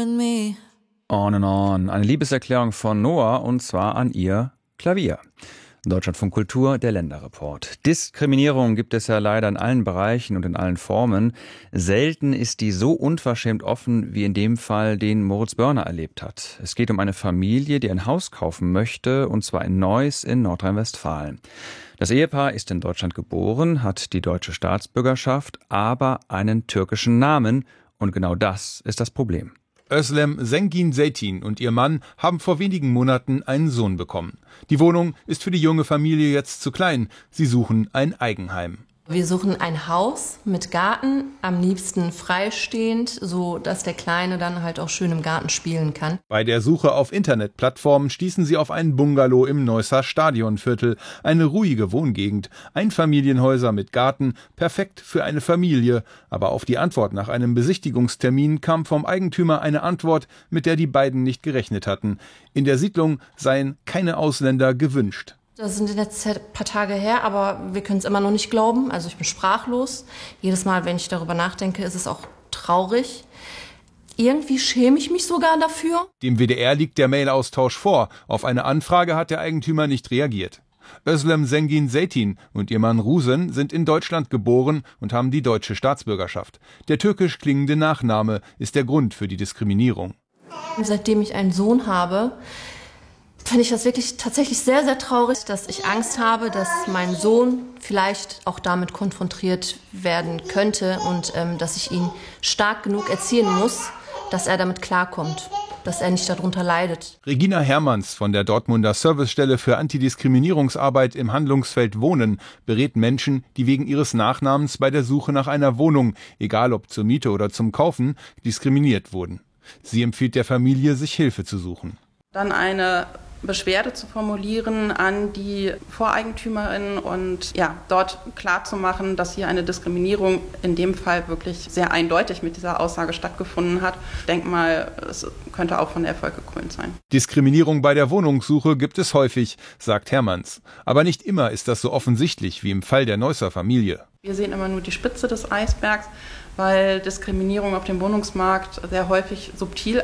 and me. On and On. Eine Liebeserklärung von Noah und zwar an ihr Klavier. Deutschlandfunk Kultur, der Länderreport. Diskriminierung gibt es ja leider in allen Bereichen und in allen Formen. Selten ist die so unverschämt offen wie in dem Fall, den Moritz Börner erlebt hat. Es geht um eine Familie, die ein Haus kaufen möchte, und zwar in Neuss in Nordrhein-Westfalen. Das Ehepaar ist in Deutschland geboren, hat die deutsche Staatsbürgerschaft, aber einen türkischen Namen. Und genau das ist das Problem. Özlem Zengin-Zeytin und ihr Mann haben vor wenigen Monaten einen Sohn bekommen. Die Wohnung ist für die junge Familie jetzt zu klein. Sie suchen ein Eigenheim. Wir suchen ein Haus mit Garten, am liebsten freistehend, so dass der Kleine dann halt auch schön im Garten spielen kann. Bei der Suche auf Internetplattformen stießen sie auf einen Bungalow im Neusser Stadionviertel. Eine ruhige Wohngegend, Einfamilienhäuser mit Garten, perfekt für eine Familie. Aber auf die Antwort nach einem Besichtigungstermin kam vom Eigentümer eine Antwort, mit der die beiden nicht gerechnet hatten. In der Siedlung seien keine Ausländer gewünscht. Das sind jetzt ein paar Tage her, aber wir können es immer noch nicht glauben. Also ich bin sprachlos. Jedes Mal, wenn ich darüber nachdenke, ist es auch traurig. Irgendwie schäme ich mich sogar dafür. Dem WDR liegt der Mailaustausch vor. Auf eine Anfrage hat der Eigentümer nicht reagiert. Özlem Zengin-Zeytin und ihr Mann Rusen sind in Deutschland geboren und haben die deutsche Staatsbürgerschaft. Der türkisch klingende Nachname ist der Grund für die Diskriminierung. Seitdem ich einen Sohn habe, finde ich das wirklich tatsächlich sehr, sehr traurig, dass ich Angst habe, dass mein Sohn vielleicht auch damit konfrontiert werden könnte und dass ich ihn stark genug erziehen muss, dass er damit klarkommt, dass er nicht darunter leidet. Regina Hermanns von der Dortmunder Servicestelle für Antidiskriminierungsarbeit im Handlungsfeld Wohnen berät Menschen, die wegen ihres Nachnamens bei der Suche nach einer Wohnung, egal ob zur Miete oder zum Kaufen, diskriminiert wurden. Sie empfiehlt der Familie, sich Hilfe zu suchen. Dann eine Beschwerde zu formulieren an die Voreigentümerin und dort klarzumachen, dass hier eine Diskriminierung in dem Fall wirklich sehr eindeutig mit dieser Aussage stattgefunden hat. Ich denke mal, es könnte auch von Erfolg gekrönt sein. Diskriminierung bei der Wohnungssuche gibt es häufig, sagt Hermanns. Aber nicht immer ist das so offensichtlich wie im Fall der Neusser Familie. Wir sehen immer nur die Spitze des Eisbergs, weil Diskriminierung auf dem Wohnungsmarkt sehr häufig subtil